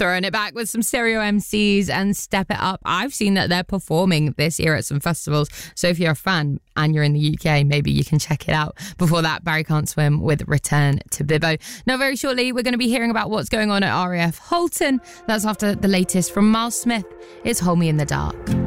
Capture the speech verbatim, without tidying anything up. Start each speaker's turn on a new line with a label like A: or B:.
A: throwing it back with some Stereo M Cs and Step It Up. I've seen that they're performing this year at some festivals, so if you're a fan and you're in the U K, maybe you can check it out. Before that, Barry Can't Swim with Return to Bibbo. Now, very shortly, we're going to be hearing about what's going on at R A F Holton. That's after the latest from Miles Smith. It's Hold Me in the Dark.